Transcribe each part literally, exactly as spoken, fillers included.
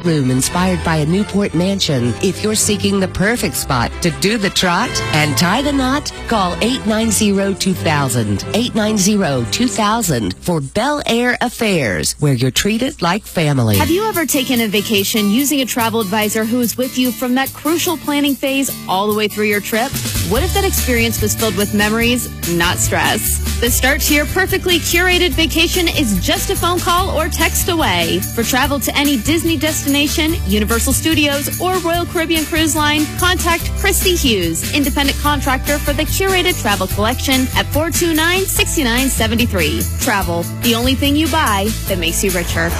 room inspired by a Newport mansion. If you're seeking the perfect spot to do the trot and tie the knot, call eight nine zero, two thousand, eight nine zero, two thousand for Bel Air Affairs, where you're treated like family. Have you ever taken a vacation using a travel advisor who is with you from that crucial planning phase all the way through your trip? What if that experience was filled with memories, not stress? The start to your perfectly curated vacation is just a phone call or text away. For travel to any Disney destination, Universal Studios, or Royal Caribbean Cruise Line, contact Christy Hughes, independent contractor for the curated travel collection at four two nine, six nine seven three. Travel, the only thing you buy that makes you richer.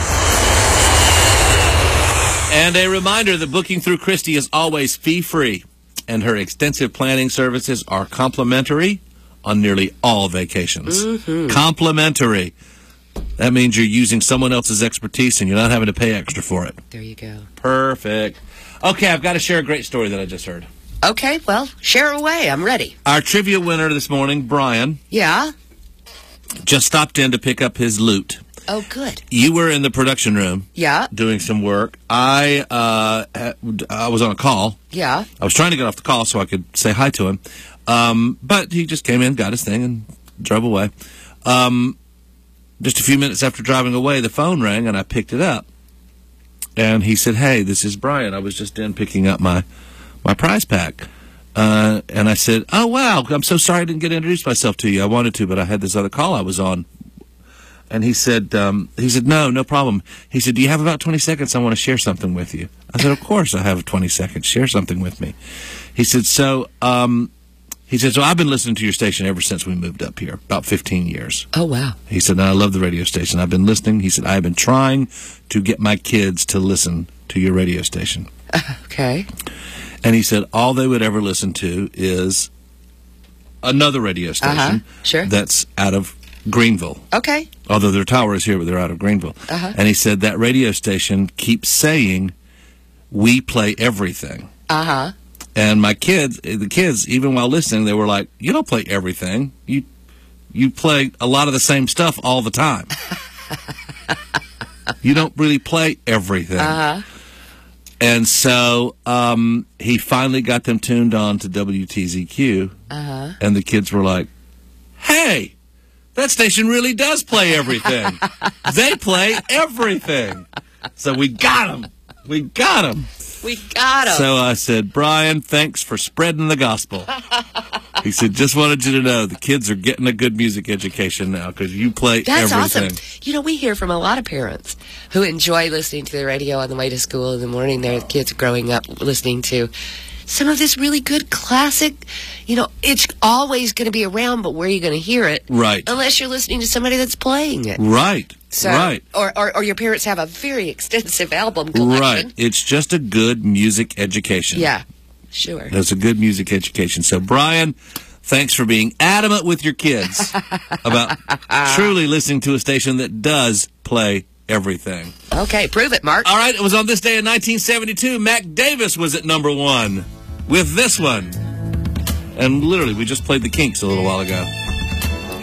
And a reminder that booking through Christy is always fee-free, and her extensive planning services are complimentary on nearly all vacations. Mm-hmm. Complimentary. That means you're using someone else's expertise and you're not having to pay extra for it. There you go. Perfect. Okay, I've got to share a great story that I just heard. Okay, well, share away. I'm ready. Our trivia winner this morning, Brian, Yeah? just stopped in to pick up his loot. Oh, good. You were in the production room Yeah? doing some work. I uh, had- I was on a call. Yeah? I was trying to get off the call so I could say hi to him. Um, but he just came in, got his thing, and drove away. Um, just a few minutes after driving away, the phone rang, and I picked it up. And he said, "Hey, this is Brian. I was just in picking up my, my prize pack." Uh, and I said, "Oh, wow, I'm so sorry I didn't get to introduce myself to you. I wanted to, but I had this other call I was on." And he said, um, he said, no, no problem. He said, "Do you have about twenty seconds? I want to share something with you." I said, "Of course I have twenty seconds. Share something with me." He said, so, um, he said, "So I've been listening to your station ever since we moved up here, about fifteen years. Oh, wow. He said, "I love the radio station. I've been listening." He said, "I have been trying to get my kids to listen to your radio station." Okay. And he said, all they would ever listen to is another radio station Uh-huh. Sure. that's out of Greenville. Okay. Although their tower is here, but they're out of Greenville. Uh-huh. And he said that radio station keeps saying, "We play everything." Uh-huh. And my kids, the kids, even while listening, they were like, "You don't play everything. You you play a lot of the same stuff all the time. You don't really play everything." Uh-huh. And so um, he finally got them tuned on to W T Z Q. Uh-huh. And the kids were like, "Hey, that station really does play everything. They play everything." So we got them. We got them. We got him. So I said, "Brian, thanks for spreading the gospel." He said, "Just wanted you to know the kids are getting a good music education now because you play That's everything." awesome. You know, we hear from a lot of parents who enjoy listening to the radio on the way to school in the morning. Their kids growing up listening to some of this really good classic. You know, it's always going to be around, but where are you going to hear it? Right. Unless you're listening to somebody that's playing it. Right. So, right. Or, or, or your parents have a very extensive album collection. Right. It's just a good music education. Yeah, sure. It's a good music education. So, Brian, thanks for being adamant with your kids about truly listening to a station that does play everything. Okay, prove it, Mark. All right, it was on this day in nineteen seventy-two. Mac Davis was at number one with this one. And literally, we just played the Kinks a little while ago.